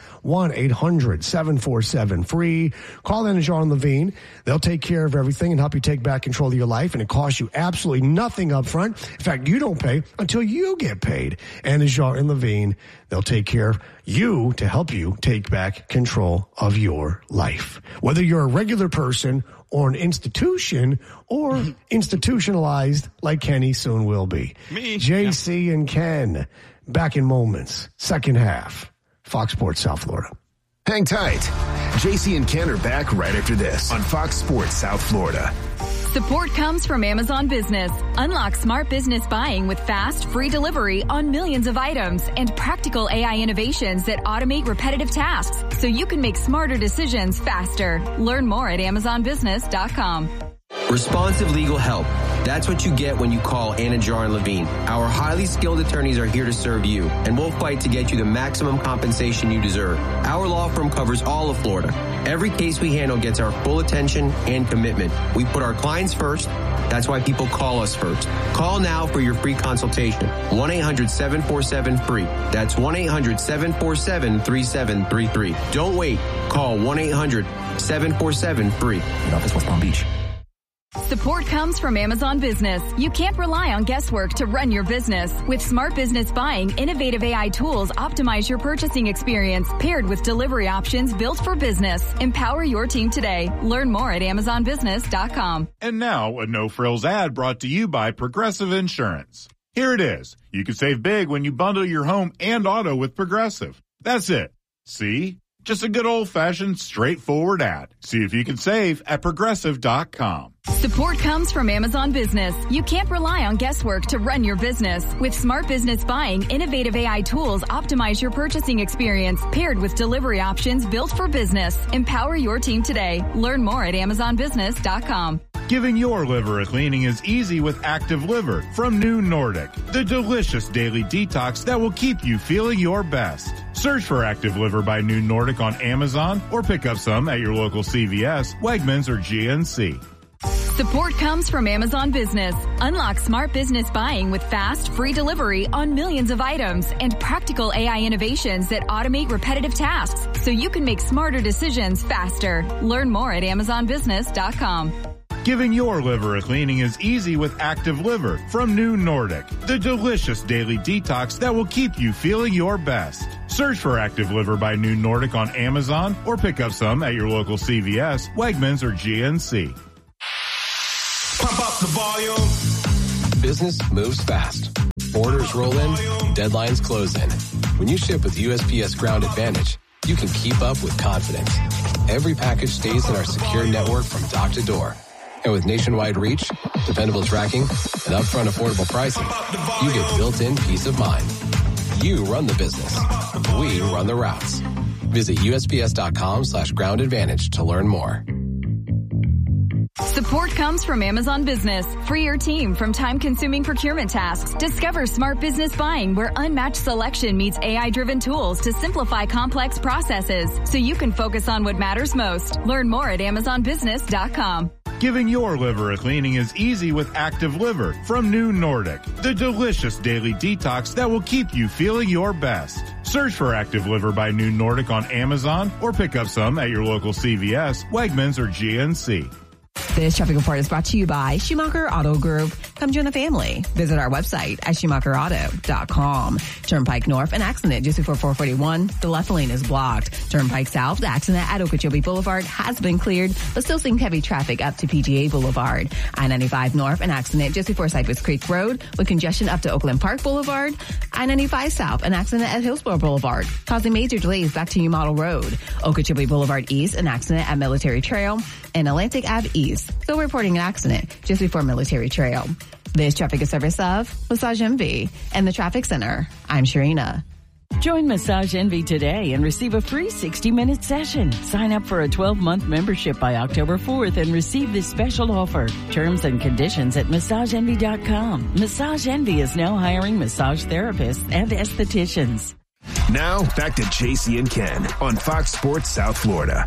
1-800-747-FREE. Call Anajar and Levine. They'll take care of everything and help you take back control of your life, and it costs you absolutely nothing up front. In fact, you don't pay until you get paid. Anajar and Levine, they'll take care of you to help you take back control of your life. Whether you're a regular person or an institution or institutionalized like Kenny soon will be. Me. JC and Ken, back in moments. Second half. Fox Sports South Florida. Hang tight. JC and Ken are back right after this on Fox Sports South Florida. Support comes from Amazon Business. Unlock smart business buying with fast, free delivery on millions of items and practical AI innovations that automate repetitive tasks so you can make smarter decisions faster. Learn more at AmazonBusiness.com. Responsive legal help. That's what you get when you call Anajar and Levine. Our highly skilled attorneys are here to serve you, and we'll fight to get you the maximum compensation you deserve. Our law firm covers all of Florida. Every case we handle gets our full attention and commitment. We put our clients first. That's why people call us first. Call now for your free consultation. 1-800-747-FREE. That's 1-800-747-3733. Don't wait. Call 1-800-747-FREE. In office, West Palm Beach. Support comes from Amazon Business. You can't rely on guesswork to run your business. With smart business buying, innovative AI tools optimize your purchasing experience, paired with delivery options built for business. Empower your team today. Learn more at AmazonBusiness.com. And now, a no-frills ad brought to you by Progressive Insurance. Here it is. You can save big when you bundle your home and auto with Progressive. That's it. See? Just a good old-fashioned, straightforward ad. See if you can save at Progressive.com. Support comes from Amazon Business. You can't rely on guesswork to run your business. With Smart Business Buying, innovative AI tools optimize your purchasing experience, paired with delivery options built for business. Empower your team today. Learn more at AmazonBusiness.com. Giving your liver a cleaning is easy with Active Liver from New Nordic, the delicious daily detox that will keep you feeling your best. Search for Active Liver by New Nordic on Amazon or pick up some at your local CVS, Wegmans, or GNC. Support comes from Amazon Business. Unlock smart business buying with fast, free delivery on millions of items and practical AI innovations that automate repetitive tasks so you can make smarter decisions faster. Learn more at AmazonBusiness.com. Giving your liver a cleaning is easy with Active Liver from New Nordic, the delicious daily detox that will keep you feeling your best. Search for Active Liver by New Nordic on Amazon or pick up some at your local CVS, Wegmans, or GNC. Pump up the volume. Business moves fast. Orders roll in, deadlines close in. When you ship with USPS Ground Advantage, you can keep up with confidence. Every package stays in our secure network from dock to door. And with nationwide reach, dependable tracking, and upfront affordable pricing, you get built-in peace of mind. You run the business. We run the routes. Visit USPS.com/Ground Advantage to learn more. Support comes from Amazon Business. Free your team from time-consuming procurement tasks. Discover smart business buying where unmatched selection meets AI-driven tools to simplify complex processes so you can focus on what matters most. Learn more at AmazonBusiness.com. Giving your liver a cleaning is easy with Active Liver from New Nordic, the delicious daily detox that will keep you feeling your best. Search for Active Liver by New Nordic on Amazon or pick up some at your local CVS, Wegmans, or GNC. This traffic report is brought to you by Schumacher Auto Group. Come join the family. Visit our website at SchumacherAuto.com. Turnpike North, an accident just before 441. The left lane is blocked. Turnpike South, the accident at Okeechobee Boulevard has been cleared, but still seeing heavy traffic up to PGA Boulevard. I-95 North, an accident just before Cypress Creek Road with congestion up to Oakland Park Boulevard. I-95 South, an accident at Hillsborough Boulevard, causing major delays back to New Model Road. Okeechobee Boulevard East, an accident at Military Trail. And Atlantic Ave East, still reporting an accident just before Military Trail. This traffic is service of Massage Envy and the Traffic Center. I'm Sharina. Join Massage Envy today and receive a free 60-minute session. Sign up for a 12-month membership by October 4th and receive this special offer. Terms and conditions at MassageEnvy.com. Massage Envy is now hiring massage therapists and estheticians. Now, back to JC and Ken on Fox Sports South Florida.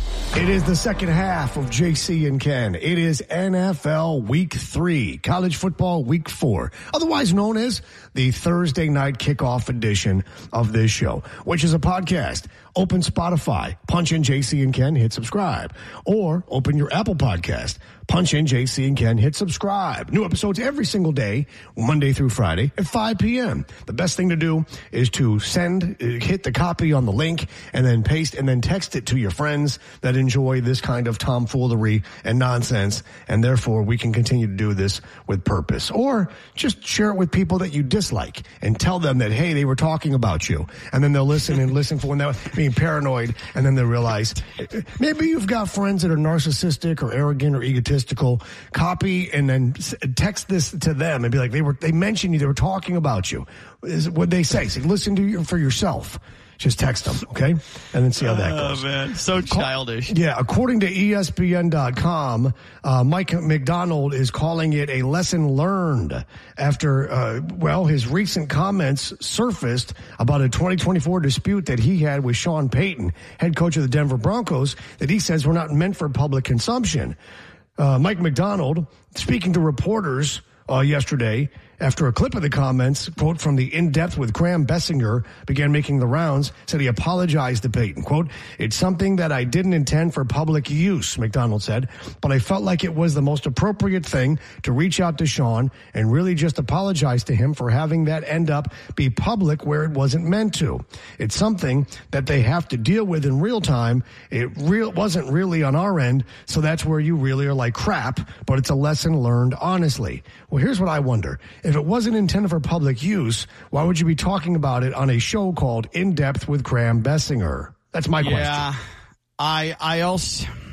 It is the second half of JC and Ken. It is NFL Week 3, college football Week 4, otherwise known as the Thursday night kickoff edition of this show, which is a podcast. Open Spotify, punch in JC and Ken, hit subscribe. Or open your Apple Podcast, punch in JC and Ken, hit subscribe. New episodes every single day, Monday through Friday at 5 p.m. The best thing to do is to hit the copy on the link and then paste and then text it to your friends that enjoy this kind of tomfoolery and nonsense. And therefore, we can continue to do this with purpose. Or just share it with people that you dislike and tell them that, hey, they were talking about you. And then they'll listen and listen for when they're being paranoid. And then they realize maybe you've got friends that are narcissistic or arrogant or egotistical. Copy and then text this to them and be like, they mentioned you. They were talking about you. Is what they say. Say, listen to you for yourself. Just text them, okay? And then see how that goes. Oh, man. So childish. Yeah, according to ESPN.com, Mike McDonald is calling it a lesson learned after, his recent comments surfaced about a 2024 dispute that he had with Sean Payton, head coach of the Denver Broncos, that he says were not meant for public consumption. Mike McDonald, speaking to reporters yesterday, after a clip of the comments, quote, from the In-Depth with Graham Bessinger began making the rounds, said he apologized to Payton. Quote, it's something that I didn't intend for public use, McDonald said, but I felt like it was the most appropriate thing to reach out to Sean and really just apologize to him for having that end up be public where it wasn't meant to. It's something that they have to deal with in real time. It wasn't really on our end, so that's where you really are like crap, but it's a lesson learned honestly. Well, here's what I wonder. If it wasn't intended for public use, why would you be talking about it on a show called In Depth with Graham Bessinger? That's my question. I also,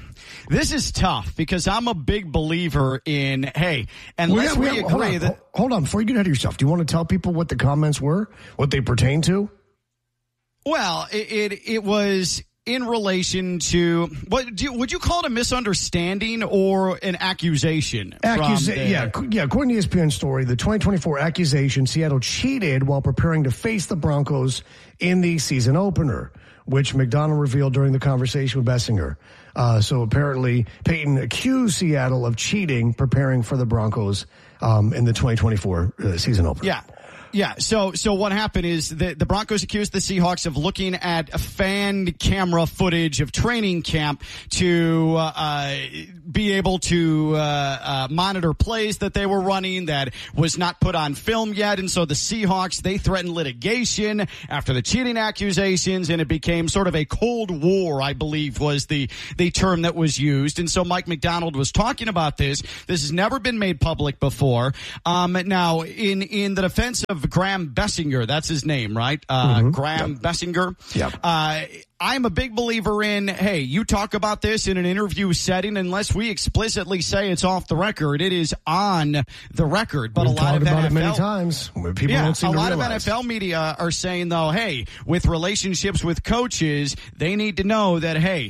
This is tough because I'm a big believer in, hey, unless we agree that... Hold on, before you get ahead of yourself, do you want to tell people what the comments were, what they pertain to? Well, it was in relation to, would you call it a misunderstanding or an accusation? According to ESPN story, the 2024 accusation, Seattle cheated while preparing to face the Broncos in the season opener, which McDonald revealed during the conversation with Bessinger. So apparently Peyton accused Seattle of cheating preparing for the Broncos in the 2024 season opener. Yeah. So what happened is the Broncos accused the Seahawks of looking at fan camera footage of training camp to be able to monitor plays that they were running that was not put on film yet. And so the Seahawks, they threatened litigation after the cheating accusations, and it became sort of a Cold War, I believe was the term that was used. And so Mike McDonald was talking about this. This has never been made public before. Now, in the defense of Graham Bessinger, that's his name, right? Graham Bessinger. Yep. I'm a big believer in, hey, you talk about this in an interview setting, unless we explicitly say it's off the record, it is on the record. But We've a lot of talked about NFL, it many times. People don't seem to realize. A lot of NFL media are saying, though, hey, with relationships with coaches, they need to know that, hey,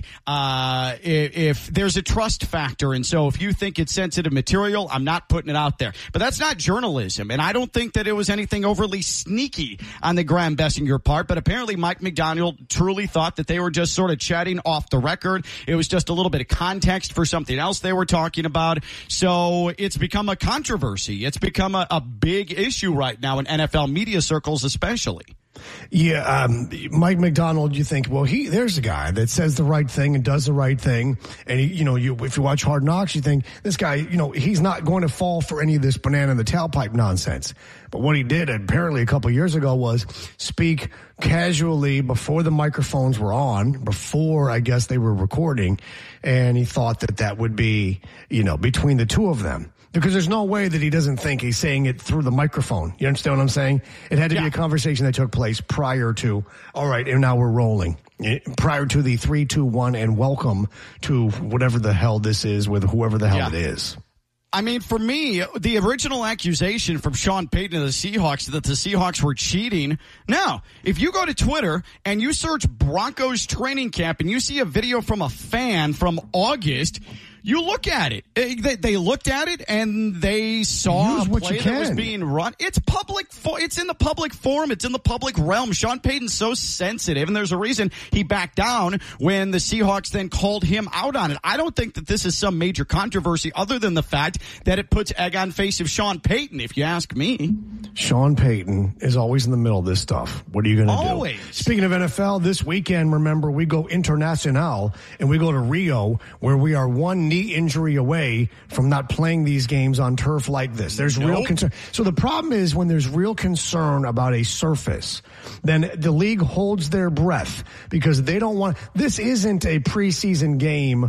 if there's a trust factor, and so if you think it's sensitive material, I'm not putting it out there. But that's not journalism, and I don't think that it was anything overly sneaky on the Graham Bessinger part, but apparently Mike McDonald truly thought that they were just sort of chatting off the record. It was just a little bit of context for something else they were talking about. So it's become a controversy. It's become a big issue right now in NFL media circles especially. Yeah, Mike McDonald, you think, well, there's a guy that says the right thing and does the right thing. And, if you watch Hard Knocks, you think this guy, he's not going to fall for any of this banana in the tailpipe nonsense. But what he did apparently a couple of years ago was speak casually before the microphones were on, before I guess they were recording. And he thought that would be, between the two of them. Because there's no way that he doesn't think he's saying it through the microphone. You understand what I'm saying? It had to be a conversation that took place prior to, all right, and now we're rolling. Prior to the 3, 2, 1, and welcome to whatever the hell this is with whoever the hell it is. I mean, for me, the original accusation from Sean Payton of the Seahawks that the Seahawks were cheating. Now, if you go to Twitter and you search Broncos training camp and you see a video from a fan from August, you look at it. They looked at it and they saw a play that was being run. It's public. It's in the public forum. It's in the public realm. Sean Payton's so sensitive, and there's a reason he backed down when the Seahawks then called him out on it. I don't think that this is some major controversy other than the fact that it puts egg on face of Sean Payton, if you ask me. Sean Payton is always in the middle of this stuff. What are you going to do? Always. Speaking of NFL, this weekend, remember, we go international, and we go to Rio, where we are one knee injury away from not playing these games on turf like this. There's real concern. So the problem is when there's real concern about a surface, then the league holds their breath because they don't want, this isn't a preseason game,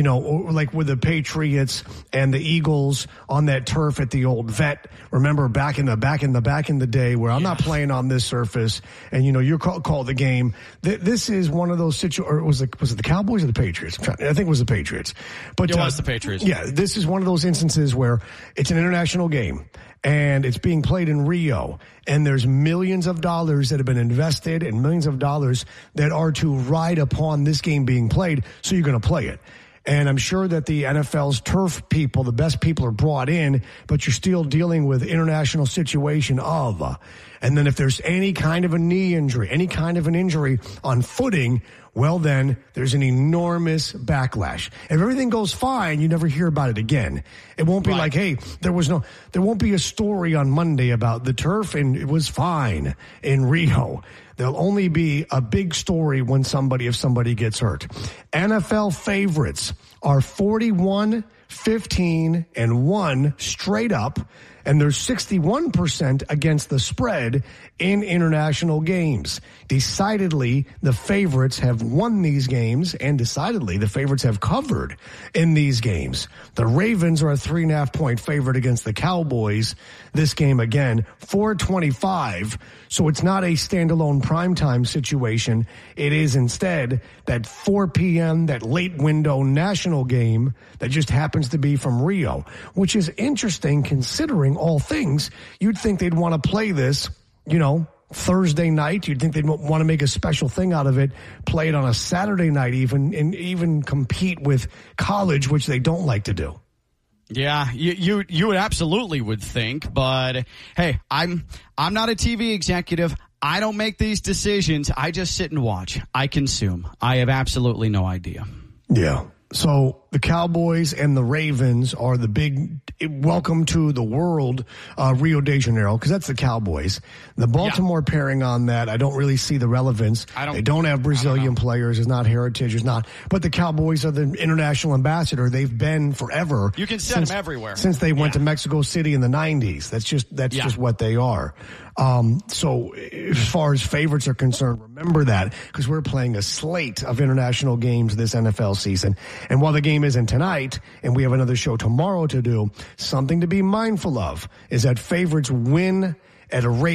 like with the Patriots and the Eagles on that turf at the old vet. Remember back in the day where I'm not playing on this surface and you're called the game. This is one of those situations, or was it the Cowboys or the Patriots? I think it was the Patriots. But it was the Patriots. Yeah, this is one of those instances where it's an international game and it's being played in Rio, and there's millions of dollars that have been invested and millions of dollars that are to ride upon this game being played, so you're going to play it. And I'm sure that the NFL's turf people, the best people, are brought in, but you're still dealing with international situation of. And then if there's any kind of a knee injury, any kind of an injury on footing, well, then there's an enormous backlash. If everything goes fine, you never hear about it again. It won't be like, hey, there won't be a story on Monday about the turf and it was fine in Rio. There'll only be a big story if somebody gets hurt. NFL favorites are 41, 15, and 1 straight up. and they're 61% against the spread in international games. Decidedly, the favorites have won these games, and decidedly, the favorites have covered in these games. The Ravens are a 3.5-point favorite against the Cowboys. This game, again, 425. So it's not a standalone primetime situation. It is instead that 4 p.m., that late window national game that just happens to be from Rio, which is interesting considering all things. You'd think they'd want to play this, Thursday night. You'd think they'd want to make a special thing out of it, play it on a Saturday night even, and even compete with college, which they don't like to do. Yeah, you absolutely would think, but hey, I'm not a TV executive. I don't make these decisions. I just sit and watch. I consume. I have absolutely no idea. Yeah. So the Cowboys and the Ravens are the big welcome to the world, Rio de Janeiro, because that's the Cowboys. The Baltimore pairing on that, I don't really see the relevance. They don't have Brazilian players. It's not heritage. It's not. But the Cowboys are the international ambassador. They've been forever. You can send them everywhere. Since they went to Mexico City in the 90s. That's just what they are. So as far as favorites are concerned, remember that, because we're playing a slate of international games this NFL season. And while the game isn't tonight, and we have another show tomorrow to do, something to be mindful of is that favorites win at a rate